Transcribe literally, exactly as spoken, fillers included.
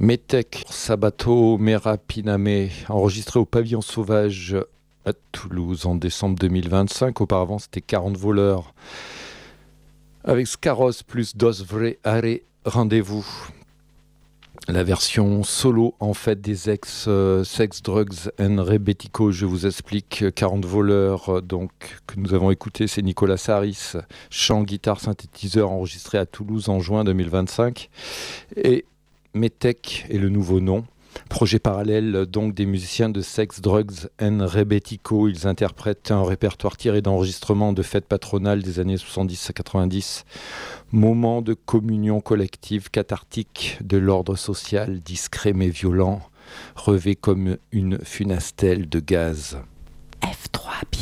Metec, Sabato, Merapiname, enregistré au Pavillon Sauvage à Toulouse en décembre deux mille vingt-cinq. Auparavant, c'était quarante voleurs avec Scaros plus Dos Vre Are Rendez-vous. La version solo, en fait, des ex euh, Sex, Drugs and Rebetiko, je vous explique. quarante voleurs, euh, donc, que nous avons écouté, c'est Nicolas Saris, chant, guitare, synthétiseur, enregistré à Toulouse en juin deux mille vingt-cinq. Et Metec est le nouveau nom. Projet parallèle donc des musiciens de Sex, Drugs and Rebetiko. Ils interprètent un répertoire tiré d'enregistrements de fêtes patronales des années soixante-dix à quatre-vingt-dix. Moment de communion collective cathartique de l'ordre social, discret mais violent, revêt comme une funastelle de gaz. F trois.